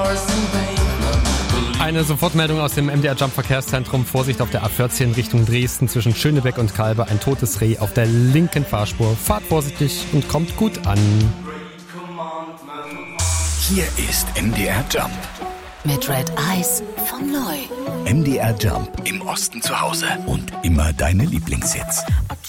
Eine Sofortmeldung aus dem MDR Jump Verkehrszentrum. Vorsicht auf der A14 Richtung Dresden zwischen Schönebeck und Kalbe. Ein totes Reh auf der linken Fahrspur. Fahrt vorsichtig und kommt gut an. Hier ist MDR Jump. Mit Red Eyes von Neu. MDR Jump im Osten zu Hause und immer deine Lieblingshits.